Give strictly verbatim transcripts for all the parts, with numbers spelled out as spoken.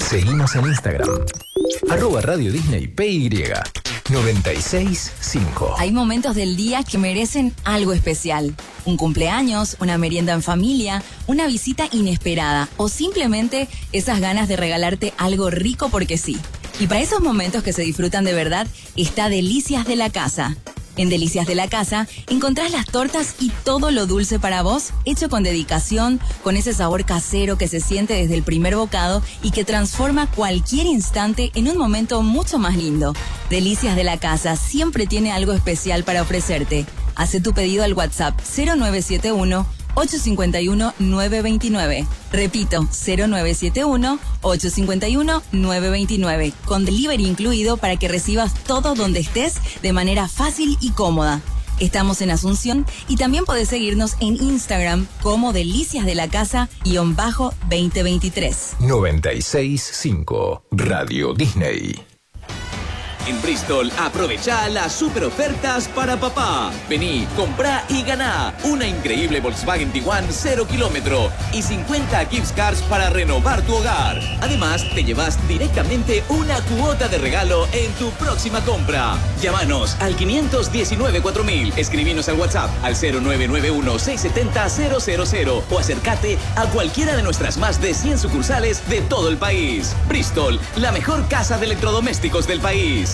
Seguimos en Instagram. Arroba Radio Disney P Y noventa y seis punto cinco. Hay momentos del día que merecen algo especial. Un cumpleaños, una merienda en familia, una visita inesperada o simplemente esas ganas de regalarte algo rico porque sí. Y para esos momentos que se disfrutan de verdad está Delicias de la Casa. En Delicias de la Casa encontrás las tortas y todo lo dulce para vos, hecho con dedicación, con ese sabor casero que se siente desde el primer bocado y que transforma cualquier instante en un momento mucho más lindo. Delicias de la Casa siempre tiene algo especial para ofrecerte. Hace tu pedido al WhatsApp cero nueve siete uno, ocho cinco uno, nueve dos nueve. Repito, cero nueve siete uno, ocho cinco uno, nueve dos nueve. Con delivery incluido para que recibas todo donde estés de manera fácil y cómoda. Estamos en Asunción y también podés seguirnos en Instagram como Delicias de la Casa-veinte veintitrés. noventa y seis punto cinco. Radio Disney. En Bristol, aprovecha las super ofertas para papá. Vení, comprá y ganá una increíble Volkswagen Tiguan cero kilómetro y cincuenta gift cards para renovar tu hogar. Además, te llevas directamente una cuota de regalo en tu próxima compra. Llámanos al quinientos diecinueve cuatro mil, escribinos al WhatsApp al cero nueve nueve uno, seis siete cero, cero cero cero o acércate a cualquiera de nuestras más de cien sucursales de todo el país. Bristol, la mejor casa de electrodomésticos del país.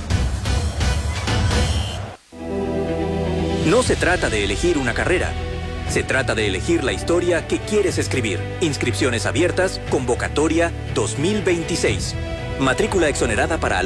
No se trata de elegir una carrera. Se trata de elegir la historia que quieres escribir. Inscripciones abiertas, convocatoria dos mil veintiséis. Matrícula exonerada para